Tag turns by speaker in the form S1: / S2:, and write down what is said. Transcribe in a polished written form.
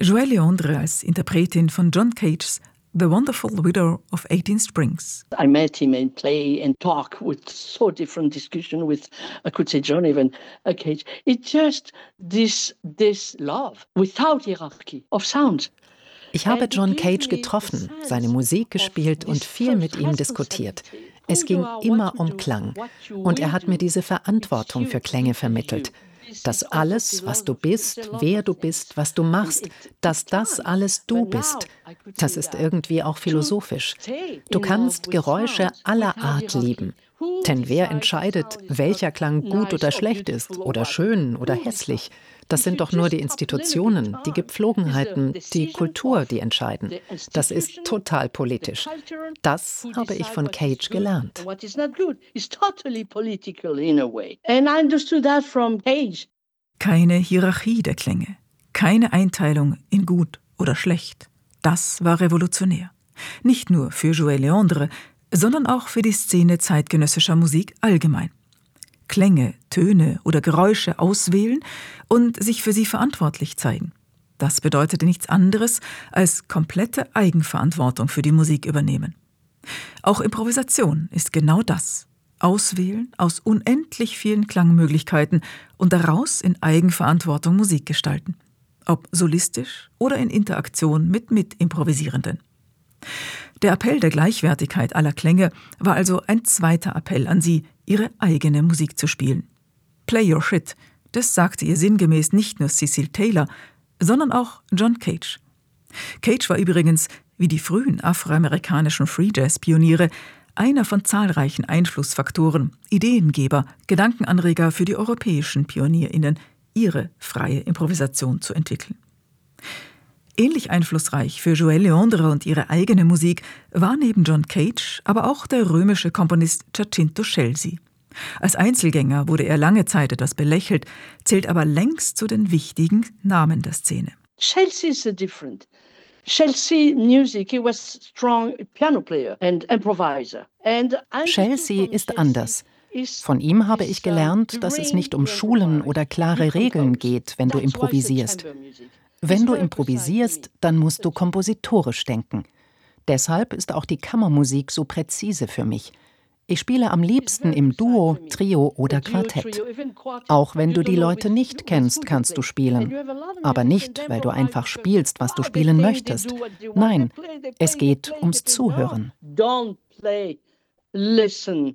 S1: Joëlle Leandre als Interpretin von John Cages The Wonderful Widow of 18 Springs.
S2: I met him and play and talk with so different discussion with, I could say, John even Cage. It's just this love without hierarchy of sound.
S3: Ich habe John Cage getroffen, seine Musik gespielt und viel mit ihm diskutiert. Es ging immer um Klang. Und er hat mir diese Verantwortung für Klänge vermittelt. Dass alles, was du bist, wer du bist, was du machst, dass das alles du bist. Das ist irgendwie auch philosophisch. Du kannst Geräusche aller Art lieben. Denn wer entscheidet, welcher Klang gut oder schlecht ist, oder schön oder hässlich? Das sind doch nur die Institutionen, die Gepflogenheiten, die Kultur, die entscheiden. Das ist total politisch. Das habe ich von Cage gelernt.
S1: Keine Hierarchie der Klänge, keine Einteilung in gut oder schlecht. Das war revolutionär. Nicht nur für Joëlle Leandre, sondern auch für die Szene zeitgenössischer Musik allgemein. Klänge, Töne oder Geräusche auswählen und sich für sie verantwortlich zeigen. Das bedeutete nichts anderes als komplette Eigenverantwortung für die Musik übernehmen. Auch Improvisation ist genau das. Auswählen aus unendlich vielen Klangmöglichkeiten und daraus in Eigenverantwortung Musik gestalten. Ob solistisch oder in Interaktion mit Mitimprovisierenden. Der Appell der Gleichwertigkeit aller Klänge war also ein zweiter Appell an sie, ihre eigene Musik zu spielen. Play your shit, das sagte ihr sinngemäß nicht nur Cecil Taylor, sondern auch John Cage. Cage war übrigens, wie die frühen afroamerikanischen Free-Jazz-Pioniere, einer von zahlreichen Einflussfaktoren, Ideengeber, Gedankenanreger für die europäischen PionierInnen, ihre freie Improvisation zu entwickeln. Ähnlich einflussreich für Joëlle Leandre und ihre eigene Musik war neben John Cage aber auch der römische Komponist Giacinto Scelsi. Als Einzelgänger wurde er lange Zeit etwas belächelt, zählt aber längst zu den wichtigen Namen der Szene.
S2: Scelsi is different. Scelsi music, he was strong piano player and improviser.
S3: Scelsi ist anders. Von ihm habe ich gelernt, dass es nicht um Schulen oder klare Regeln geht, wenn du improvisierst. Wenn du improvisierst, dann musst du kompositorisch denken. Deshalb ist auch die Kammermusik so präzise für mich. Ich spiele am liebsten im Duo, Trio oder Quartett. Auch wenn du die Leute nicht kennst, kannst du spielen. Aber nicht, weil du einfach spielst, was du spielen möchtest. Nein, es geht ums Zuhören.
S2: Don't play, listen.